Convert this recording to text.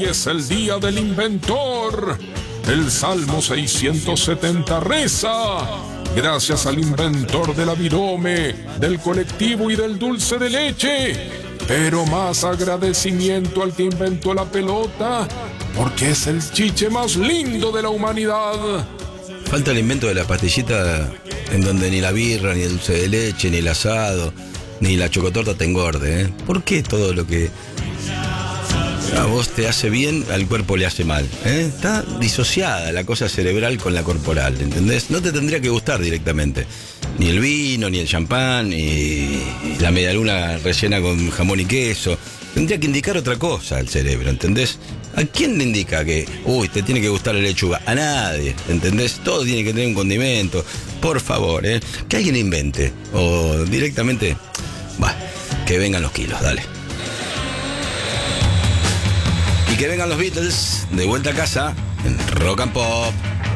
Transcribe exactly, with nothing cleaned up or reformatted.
es el día del inventor. El Salmo seiscientos setenta reza: gracias al inventor de la virome, del colectivo y del dulce de leche. Pero más agradecimiento al que inventó la pelota, porque es el chiche más lindo de la humanidad. Falta el invento de la pastillita en donde ni la birra, ni el dulce de leche, ni el asado, ni la chocotorta te engorde, ¿eh? ¿Por qué todo lo que a vos te hace bien, al cuerpo le hace mal? ¿eh? Está disociada la cosa cerebral con la corporal, ¿entendés? No te tendría que gustar directamente. Ni el vino, ni el champán, ni la medialuna rellena con jamón y queso. Tendría que indicar otra cosa al cerebro, ¿entendés? ¿A quién le indica que, uy, te tiene que gustar la lechuga? A nadie, ¿entendés? Todo tiene que tener un condimento. Por favor, ¿eh? Que alguien invente. O directamente, bah, que vengan los kilos, dale. Y que vengan los Beatles de vuelta a casa en Rock and Pop.